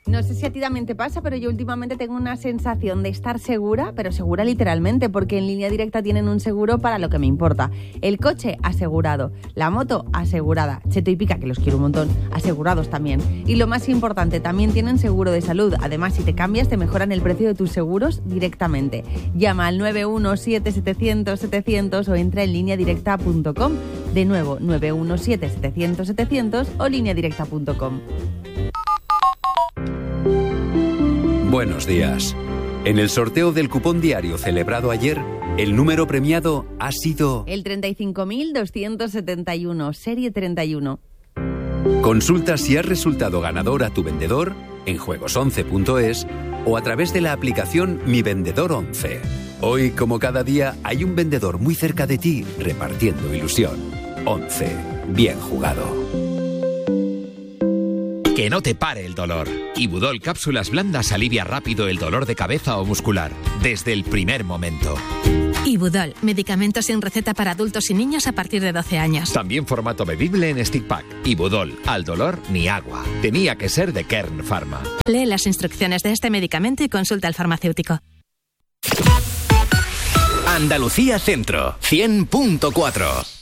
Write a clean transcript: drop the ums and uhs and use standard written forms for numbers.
No sé si a ti también te pasa, pero yo últimamente tengo una sensación de estar segura, pero segura literalmente, porque en Línea Directa tienen un seguro para lo que me importa. El coche asegurado, la moto asegurada, Cheto y Pica, que los quiero un montón, asegurados también. Y lo más importante, también tienen seguro de salud. Además, si te cambias, te mejoran el precio de tus seguros directamente. Llama al 917-700-700 o entra en lineadirecta.com. De nuevo, 917-700-700 o lineadirecta.com. Buenos días. En el sorteo del cupón diario celebrado ayer, el número premiado ha sido... el 35.271, serie 31. Consulta si has resultado ganador a tu vendedor en juegos11.es o a través de la aplicación Mi Vendedor 11. Hoy, como cada día, hay un vendedor muy cerca de ti repartiendo ilusión. 11. Bien jugado. Que no te pare el dolor. Ibudol Cápsulas Blandas alivia rápido el dolor de cabeza o muscular, desde el primer momento. Ibudol, medicamento sin receta para adultos y niños a partir de 12 años. También formato bebible en stick pack. Ibudol, al dolor ni agua. Tenía que ser de Kern Pharma. Lee las instrucciones de este medicamento y consulta al farmacéutico. Andalucía Centro, 100.4.